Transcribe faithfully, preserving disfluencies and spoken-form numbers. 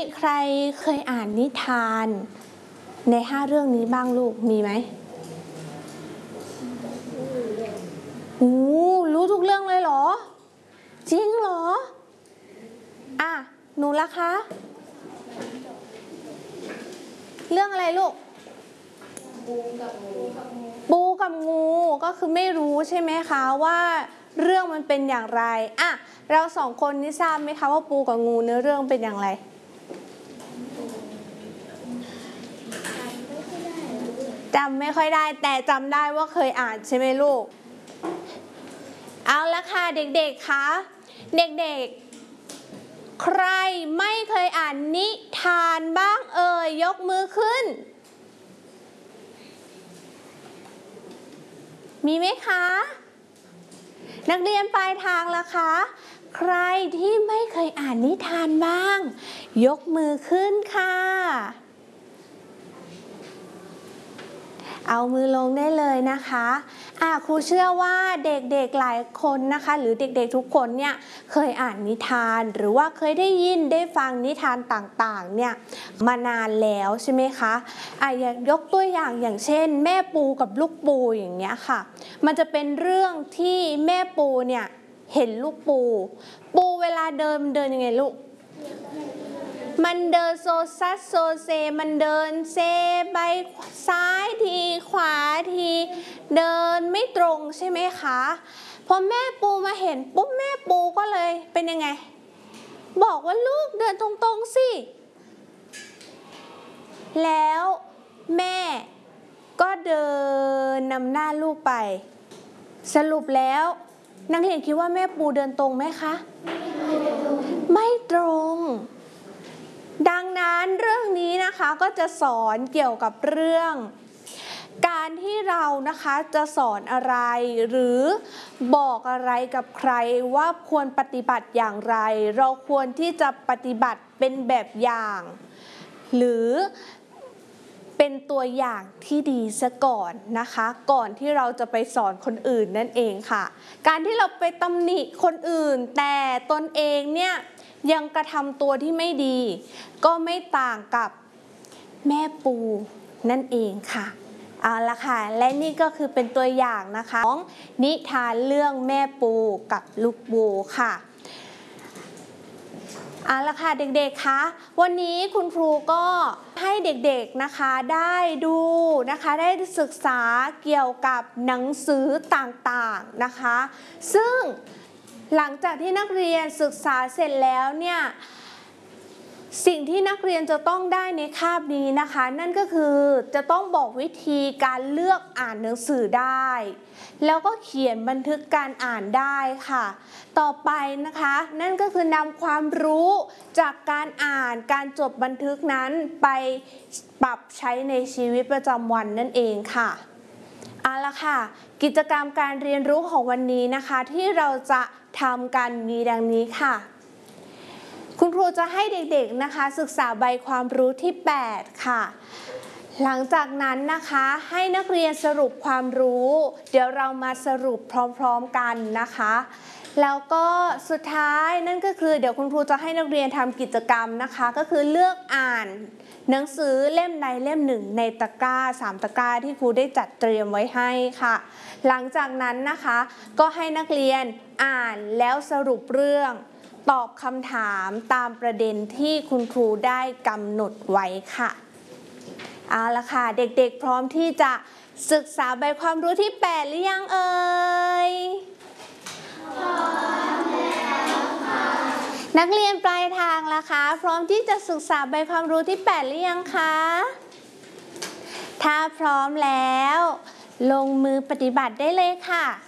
ใครเคยอ่านนิทานในห้าเรื่องนี้บ้างลูกมีไหมโอ้รู้ทุกเรื่องเลยเหรอจริงเหรออ่ะหนูล่ะคะเรื่องอะไรลูกปูกับงูปูกับงูก็คือไม่รู้ใช่ไหมคะว่าเรื่องมันเป็นอย่างไรอ่ะเราสองคนนี่ทราบไหมคะว่าปูกับงูเนื้อเรื่องเป็นอย่างไรจำไม่ค่อยได้แต่จำได้ว่าเคยอ่านใช่ไหมลูกเอาละค่ะเด็กๆคะเด็กๆใครไม่เคยอ่านนิทานบ้างเอ่ยยกมือขึ้นมีไหมคะนักเรียนปลายทางล่ะคะใครที่ไม่เคยอ่านนิทานบ้างยกมือขึ้นค่ะเอามือลงได้เลยนะคะอ่ะครูเชื่อว่าเด็กๆหลายคนนะคะหรือเด็กๆทุกคนเนี่ยเคยอ่านนิทานหรือว่าเคยได้ยินได้ฟังนิทานต่างๆเนี่ยมานานแล้วใช่ไหมคะอ่ะอย่างยกตัวอย่างอย่างเช่นแม่ปูกับลูกปูอย่างเงี้ยค่ะมันจะเป็นเรื่องที่แม่ปูเนี่ยเห็นลูกปูปูเวลาเดินเดินยังไงลูกมันเดินโซซัสโซเซมันเดินเซไปซ้ายทีขวาทีเดินไม่ตรงใช่ไหมคะพอแม่ปูมาเห็นปุ๊บแม่ปูก็เลยเป็นยังไงบอกว่าลูกเดินตรงๆสิแล้วแม่ก็เดินนำหน้าลูกไปสรุปแล้วนักเรียนคิดว่าแม่ปูเดินตรงไหมคะไม่ตรงดังนั้นเรื่องนี้นะคะก็จะสอนเกี่ยวกับเรื่องการที่เรานะคะจะสอนอะไรหรือบอกอะไรกับใครว่าควรปฏิบัติอย่างไรเราควรที่จะปฏิบัติเป็นแบบอย่างหรือเป็นตัวอย่างที่ดีซะก่อนนะคะก่อนที่เราจะไปสอนคนอื่นนั่นเองค่ะการที่เราไปตำหนิคนอื่นแต่ตนเองเนี่ยยังกระทำตัวที่ไม่ดีก็ไม่ต่างกับแม่ปูนั่นเองค่ะเอาละค่ะและนี่ก็คือเป็นตัวอย่างนะคะของนิทานเรื่องแม่ปูกับลูกปูค่ะเอาละค่ะเด็กๆคะวันนี้คุณครูก็ให้เด็กๆนะคะได้ดูนะคะได้ศึกษาเกี่ยวกับหนังสือต่างๆนะคะซึ่งหลังจากที่นักเรียนศึกษาเสร็จแล้วเนี่ยสิ่งที่นักเรียนจะต้องได้ในคาบนี้นะคะนั่นก็คือจะต้องบอกวิธีการเลือกอ่านหนังสือได้แล้วก็เขียนบันทึกการอ่านได้ค่ะต่อไปนะคะนั่นก็คือนำความรู้จากการอ่านการจดบันทึกนั้นไปปรับใช้ในชีวิตประจำวันนั่นเองค่ะเอาละค่ะกิจกรรมการเรียนรู้ของวันนี้นะคะที่เราจะทำกันมีดังนี้ค่ะคุณครูจะให้เด็กๆนะคะศึกษาใบความรู้ที่แปดค่ะหลังจากนั้นนะคะให้นักเรียนสรุปความรู้เดี๋ยวเรามาสรุปพร้อมๆกันนะคะแล้วก็สุดท้ายนั่นก็คือเดี๋ยวคุณครูจะให้นักเรียนทำกิจกรรมนะคะก็คือเลือกอ่านหนังสือเล่มใดเล่มหนึ่งในตะกร้าสามตะกร้าที่ครูได้จัดเตรียมไว้ให้ค่ะหลังจากนั้นนะคะก็ให้นักเรียนอ่านแล้วสรุปเรื่องตอบคำถามตามประเด็นที่คุณครูได้กำหนดไว้ค่ะเอาละค่ะเด็กๆพร้อมที่จะศึกษาใบความรู้ที่แปดหรือยังเอ่ยพร้อมแล้วค่ะนักเรียนปลายทางล่ะคะพร้อมที่จะศึกษาใบความรู้ที่แปดหรือยังคะถ้าพร้อมแล้วลงมือปฏิบัติได้เลยค่ะ